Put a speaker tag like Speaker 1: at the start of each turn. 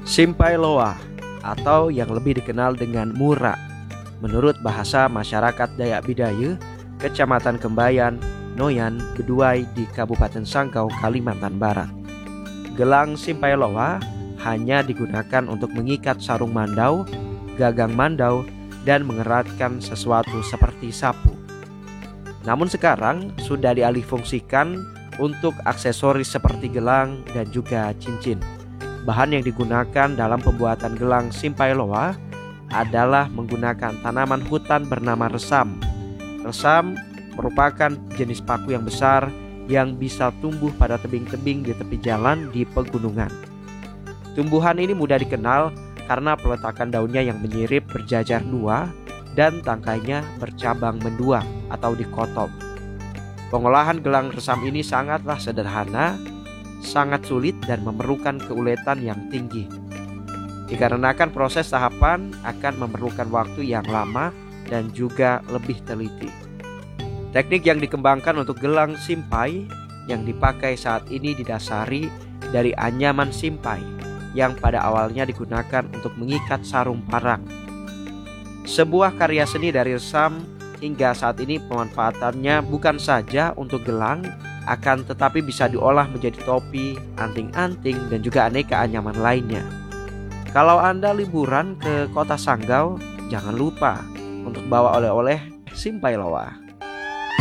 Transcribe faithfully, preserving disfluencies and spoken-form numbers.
Speaker 1: Simpai Loa atau yang lebih dikenal dengan Mura, menurut bahasa masyarakat Dayak Bidayuh, Kecamatan Kembayan, Noyan, Beduai di Kabupaten Sanggau, Kalimantan Barat. Gelang Simpai Loa hanya digunakan untuk mengikat sarung mandau, gagang mandau, dan mengeratkan sesuatu seperti sapu. Namun sekarang sudah dialihfungsikan untuk aksesoris seperti gelang dan juga cincin. Bahan yang digunakan dalam pembuatan gelang Simpai Loa adalah menggunakan tanaman hutan bernama resam. Resam merupakan jenis paku yang besar yang bisa tumbuh pada tebing-tebing di tepi jalan di pegunungan. Tumbuhan ini mudah dikenal karena peletakan daunnya yang menyirip berjajar dua dan tangkainya bercabang mendua atau dikotom. Pengolahan gelang resam ini sangatlah sederhana, sangat sulit dan memerlukan keuletan yang tinggi. Dikarenakan proses tahapan akan memerlukan waktu yang lama dan juga lebih teliti. Teknik yang dikembangkan untuk gelang simpai yang dipakai saat ini didasari dari anyaman simpai yang pada awalnya digunakan untuk mengikat sarung parang. Sebuah karya seni dari resam hingga saat ini pemanfaatannya bukan saja untuk gelang, akan tetapi bisa diolah menjadi topi, anting-anting, dan juga aneka anyaman lainnya. Kalau Anda liburan ke kota Sanggau, jangan lupa untuk bawa oleh-oleh Simpai Loa.